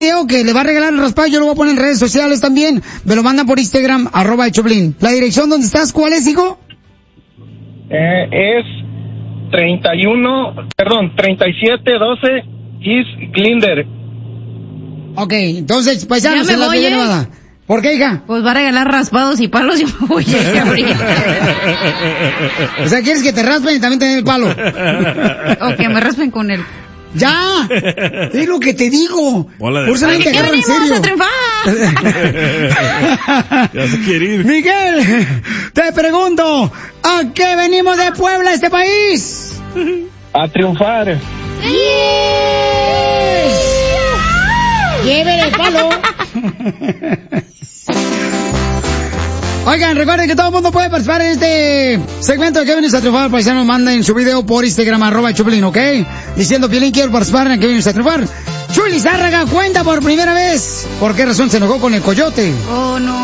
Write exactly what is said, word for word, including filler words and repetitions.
video que le va a regalar el raspado, yo lo voy a poner en redes sociales también. Me lo mandan por Instagram, arroba el Choplin. ¿La dirección donde estás cuál es, hijo? Eh, es treinta y uno, perdón, treinta y siete doce East Glinder. Ok, entonces, paisanos, Ya me en la voy, Villa ¿eh? Nevada. ¿Por qué, hija? Pues va a regalar raspados y palos y me voy a ir ahorita. O sea, ¿quieres que te raspen y también te den el palo? O que me raspen con él. ¡Ya! Es lo que te digo. Bola de Por eso nadie te ¿Qué agarra en venimos serio. a triunfar? Ya se quiere ir. Miguel, te pregunto, ¿a qué venimos de Puebla, este país? A triunfar. ¡Llévele el palo! Oigan, recuerden que todo el mundo puede participar en este segmento de Que Vienes a Triunfar. Paisanos, manden su video por Instagram, arroba Choplin, ¿ok? Diciendo, Piolín, quiero participar en Que Vienes a Triunfar. Chuy Lizárraga cuenta por primera vez por qué razón se enojó con el coyote. Oh, no.